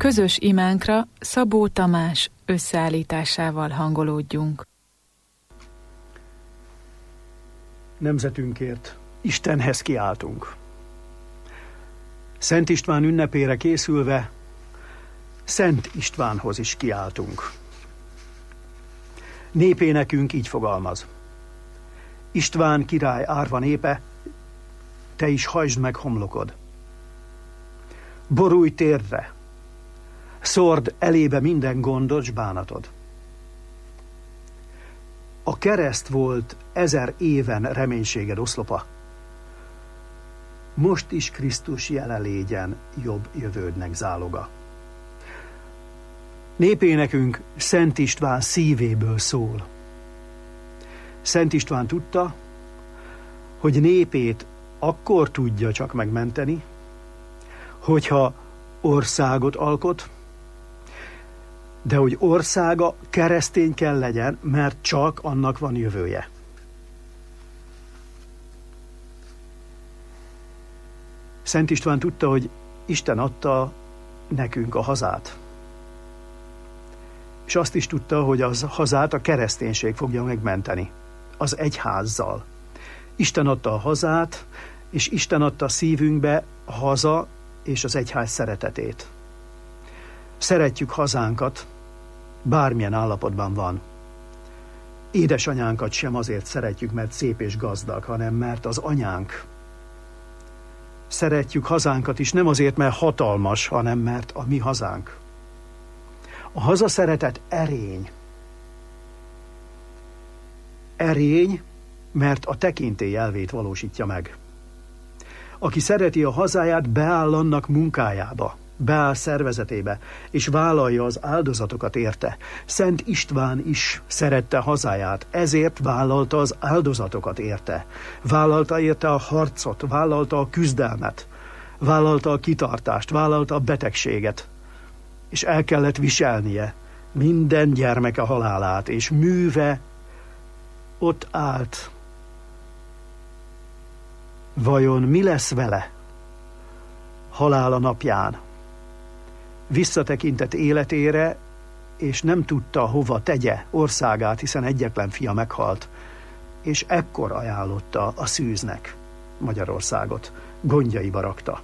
Közös imánkra Szabó Tamás összeállításával hangolódjunk. Nemzetünkért Istenhez kiáltunk. Szent István ünnepére készülve Szent Istvánhoz is kiáltunk. Népénekünk így fogalmaz: István király árva népe, te is hajtsd meg homlokod. Borulj térdre, szórd elébe minden gondod s bánatod. A kereszt volt 1000 éven reménységed oszlopa. Most is Krisztus jelen légyen jobb jövődnek záloga. Népénekünk Szent István szívéből szól. Szent István tudta, hogy népét akkor tudja csak megmenteni, hogyha országot alkot, de hogy országa keresztény kell legyen, mert csak annak van jövője. Szent István tudta, hogy Isten adta nekünk a hazát. És azt is tudta, hogy az hazát a kereszténység fogja megmenteni, az egyházzal. Isten adta a hazát, és Isten adta szívünkbe a haza és az egyház szeretetét. Szeretjük hazánkat, bármilyen állapotban van. Édesanyánkat sem azért szeretjük, mert szép és gazdag, hanem mert az anyánk. Szeretjük hazánkat is nem azért, mert hatalmas, hanem mert a mi hazánk. A hazaszeretet erény. Erény, mert a tekintély elvét valósítja meg. Aki szereti a hazáját, beáll annak munkájába, beáll szervezetébe, és vállalja az áldozatokat érte. Szent István is szerette hazáját, ezért vállalta az áldozatokat érte. Vállalta érte a harcot, vállalta a küzdelmet, vállalta a kitartást, vállalta a betegséget, és el kellett viselnie minden gyermeke halálát, és műve ott állt. Vajon mi lesz vele halála napján? Visszatekintett életére, és nem tudta, hova tegye országát, hiszen egyetlen fia meghalt, és ekkor ajánlotta a szűznek Magyarországot, gondjaiba rakta.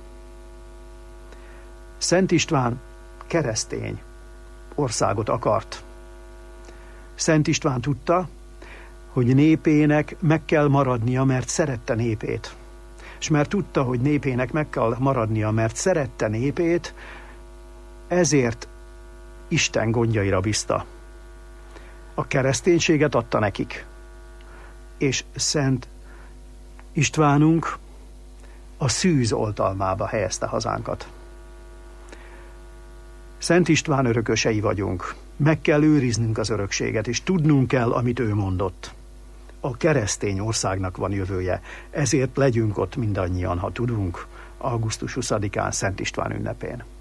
Szent István keresztény országot akart. Szent István tudta, hogy népének meg kell maradnia, mert szerette népét. És mert tudta, hogy népének meg kell maradnia, mert szerette népét, ezért Isten gondjaira bízta. A kereszténységet adta nekik. És Szent Istvánunk a szűz oltalmába helyezte hazánkat. Szent István örökösei vagyunk. Meg kell őriznünk az örökséget, és tudnunk kell, amit ő mondott. A keresztény országnak van jövője, ezért legyünk ott mindannyian, ha tudunk, augusztus 20-án Szent István ünnepén.